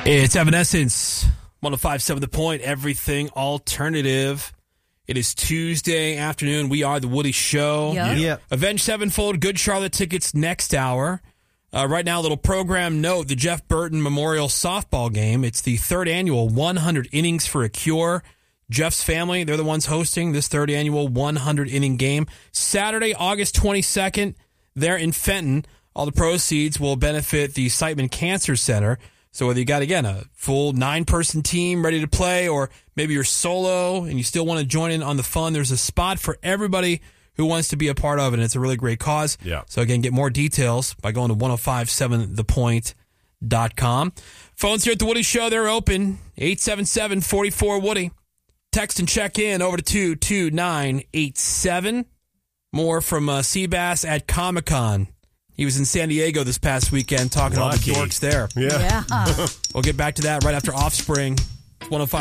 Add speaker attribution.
Speaker 1: It's Evanescence, 105.7 The Point, everything alternative. It is Tuesday afternoon. We are The Woody Show.
Speaker 2: Yep.
Speaker 1: Avenged Sevenfold, Good Charlotte tickets next hour. Right now, a little program note, the Jeff Burton Memorial Softball Game. It's the third annual 100 Innings for a Cure. Jeff's family, they're the ones hosting this third annual 100-inning game. Saturday, August 22nd, they're in Fenton. All the proceeds will benefit the Siteman Cancer Center. So whether you got, again, a full 9-person team ready to play, or maybe you're solo and you still want to join in on the fun, there's a spot for everybody who wants to be a part of it. And it's a really great cause.
Speaker 3: Yeah.
Speaker 1: So, again, get more details by going to 1057thepoint.com. Phones here at The Woody Show, they're open, 877-44-WOODY. Text and check in over to 22987. More from Seabass at Comic-Con. He was in San Diego this past weekend talking to all the dorks there.
Speaker 3: Yeah.
Speaker 1: We'll get back to that right after Offspring. 105.